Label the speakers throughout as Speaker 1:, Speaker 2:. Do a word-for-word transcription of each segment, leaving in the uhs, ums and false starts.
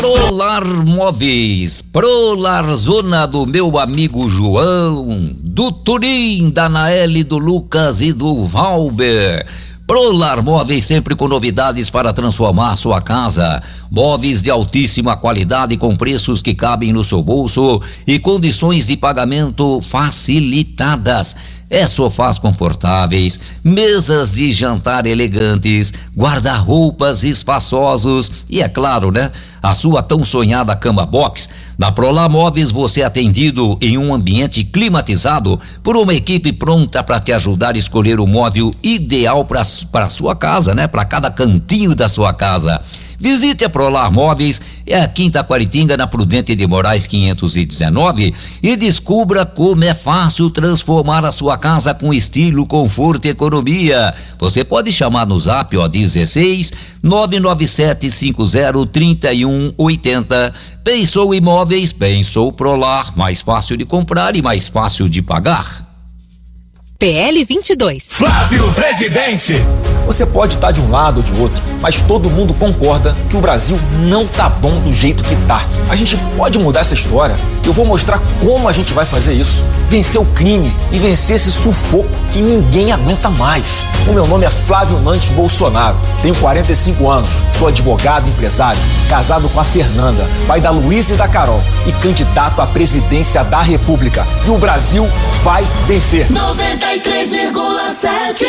Speaker 1: Prolar Móveis, Prolar Zona do meu amigo João, do Turim, da Naeli, do Lucas e do Valber. Prolar Móveis, sempre com novidades para transformar sua casa. Móveis de altíssima qualidade com preços que cabem no seu bolso e condições de pagamento facilitadas. É sofás confortáveis, mesas de jantar elegantes, guarda-roupas espaçosos e, é claro, né, a sua tão sonhada cama box. Na Prolar Móveis você é atendido em um ambiente climatizado por uma equipe pronta para te ajudar a escolher o móvel ideal para para sua casa, né, para cada cantinho da sua casa. Visite a Prolar Móveis, é a Quinta Quaritinga, na Prudente de Moraes quinhentos e dezenove, e descubra como é fácil transformar a sua casa com estilo, conforto e economia. Você pode chamar no Zap, ó, dezesseis nove nove sete cinco zero três um oito zero. Pensou Imóveis, pensou Prolar, mais fácil de comprar e mais fácil de pagar.
Speaker 2: P L vinte e dois.
Speaker 3: Flávio Presidente.
Speaker 4: Você pode estar de um lado ou de outro, mas todo mundo concorda que o Brasil não tá bom do jeito que tá. A gente pode mudar essa história. Eu vou mostrar como a gente vai fazer isso. Vencer o crime e vencer esse sufoco que ninguém aguenta mais. O meu nome é Flávio Nantes Bolsonaro. Tenho quarenta e cinco anos, sou advogado e empresário, casado com a Fernanda, pai da Luísa e da Carol e candidato à presidência da República. E o Brasil vai vencer.
Speaker 5: noventa e três vírgula sete.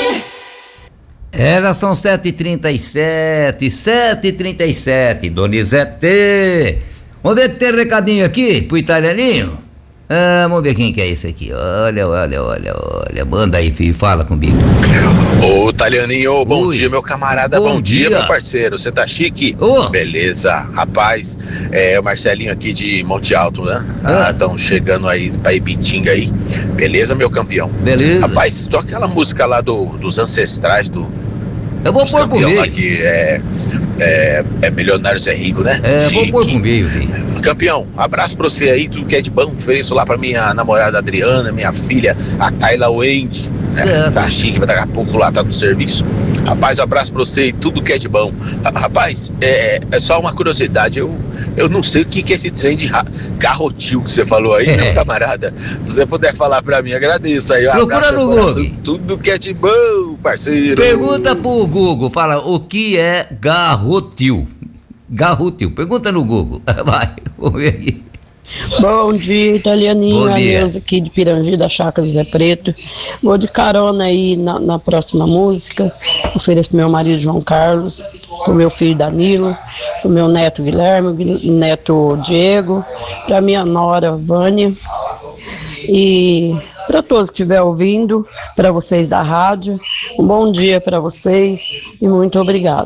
Speaker 1: Elas são sete e trinta e sete, sete e trinta e sete, Donizete. Vamos ver que tem recadinho aqui pro italianinho. Ah, vamos ver quem que é esse aqui. Olha, olha, olha, olha. Manda aí, filho, fala comigo.
Speaker 6: Ô, italianinho, bom
Speaker 1: Oi.
Speaker 6: dia, meu camarada.
Speaker 1: Bom
Speaker 6: Bom, dia,
Speaker 1: dia.
Speaker 6: meu parceiro. Você tá chique?
Speaker 1: Ô.
Speaker 6: Beleza. Rapaz, é o Marcelinho aqui de Monte Alto, né?
Speaker 1: Ah.
Speaker 6: Ah, estão chegando aí pra Ibitinga aí. Beleza, meu campeão?
Speaker 1: Beleza.
Speaker 6: Rapaz, toca aquela música lá do, dos ancestrais do.
Speaker 1: Eu vou
Speaker 6: dos
Speaker 1: pôr pro
Speaker 6: campeão lá
Speaker 1: meio.
Speaker 6: que é, é, é Milionários é Rico, né?
Speaker 1: É, vou
Speaker 6: Chique.
Speaker 1: pôr pro meio, filho.
Speaker 6: Campeão, abraço pra você aí, tudo que é de bom. Ofereço lá pra minha namorada Adriana, minha filha, a Tayla Wendy, né?
Speaker 1: Certo.
Speaker 6: Tá chique, vai daqui a pouco lá, tá no serviço. Rapaz, um abraço pra você e tudo que é de bom. Ra- Rapaz, é, é só uma curiosidade, eu, eu não sei o que, que é esse trem de ra- carrotil que você falou aí,
Speaker 1: É.
Speaker 6: meu camarada. Se você puder falar pra mim, agradeço aí. Um
Speaker 1: Procura
Speaker 6: abraço
Speaker 1: no
Speaker 6: coração,
Speaker 1: Google.
Speaker 6: tudo que é de bom, parceiro.
Speaker 1: Pergunta pro Google, fala o que é garrotil. Garrotil, pergunta no Google. Vai, vamos ver aqui.
Speaker 7: Bom dia, italianinho.
Speaker 1: Bom dia.
Speaker 7: A Neuza aqui de Pirangi, da Chácara Zé Preto. Vou de carona aí na, na próxima música. Ofereço pro meu marido João Carlos, pro meu filho Danilo, pro meu neto Guilherme, Gui- neto Diego, pra minha nora Vânia e para todos que estiver ouvindo, para vocês da rádio. Um bom dia para vocês e muito obrigado.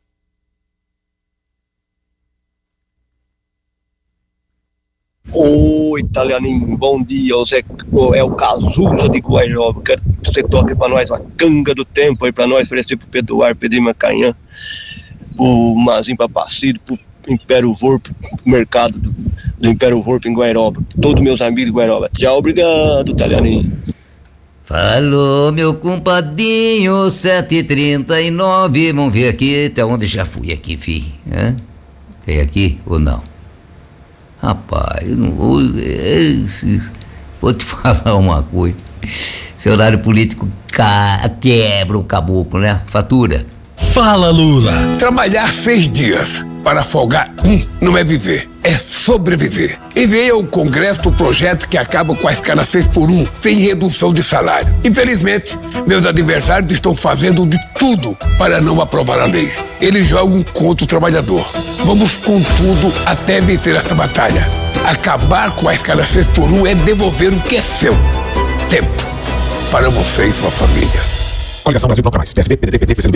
Speaker 8: Ô, italianinho, bom dia, o Zé, o- é o Cazuza de Guairoba. Quero que você toque pra nós uma canga do tempo aí pra nós, oferecer pro Pedro Duarte, Pedrinho Macanhã, pro Mazinho Papacido, pro Império Vorpo, pro mercado do, do Império Vorpo em Guairoba. Todos meus amigos de Guairoba. Tchau, obrigado, italianinho.
Speaker 1: Falou, meu compadinho, sete e trinta e nove. Vamos ver aqui até onde já fui aqui, filho. Hã? Tem aqui ou não? Rapaz, eu não vou. Esses, vou te falar uma coisa. Esse horário político ca, quebra o caboclo, né? Fatura.
Speaker 3: Fala, Lula. Trabalhar seis dias para folgar um não é viver, é sobreviver. Enviei ao Congresso o projeto que acaba com a escala seis por um, sem redução de salário. Infelizmente, meus adversários estão fazendo de tudo para não aprovar a lei. Eles jogam contra o trabalhador. Vamos com tudo até vencer essa batalha. Acabar com a escala seis por um é devolver o que é seu. Tempo para você e sua família.
Speaker 9: Coligação Brasil Toca Mais. P S B, P D T, P T, P C do B,